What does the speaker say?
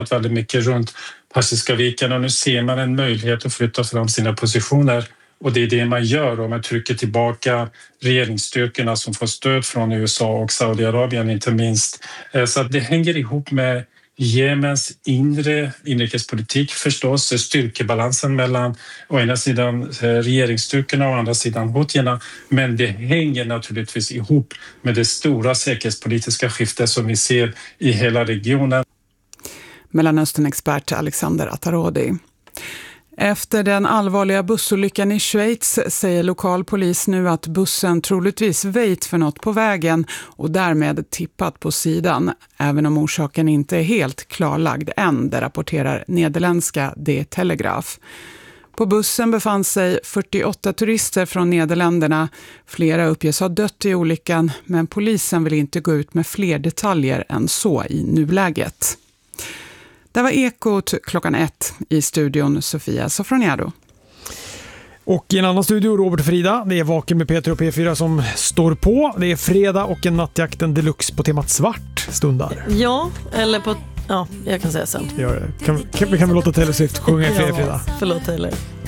väldigt mycket runt Persiska viken och nu ser man en möjlighet att flytta fram sina positioner. Och det är det man gör och man trycker tillbaka regeringsstyrkorna som får stöd från USA och Saudiarabien inte minst. Så att det hänger ihop med Jemens inrikespolitik förstås, styrkebalansen mellan å ena sidan regeringsstyrkorna och å andra sidan houthierna. Men det hänger naturligtvis ihop med det stora säkerhetspolitiska skiftet som vi ser i hela regionen. Mellanöstern-expert Alexander Atarodi. Efter den allvarliga bussolyckan i Schweiz säger lokal polis nu att bussen troligtvis väjt för något på vägen och därmed tippat på sidan, även om orsaken inte är helt klarlagd än, det rapporterar nederländska De Telegraph. På bussen befann sig 48 turister från Nederländerna. Flera uppges ha dött i olyckan, men polisen vill inte gå ut med fler detaljer än så i nuläget. Det var Ekot 1:00 i studion Sofia Sofroniado. Och i en annan studio Robert och Frida. Det är Vaken med Peter och P4 som står på. Det är fredag och en nattjakten deluxe på temat svart stundar. Ja, eller på... Ja, jag kan säga sen. Ja, kan vi låta Taylor Swift sjunga i fredag? Förlåt Taylor.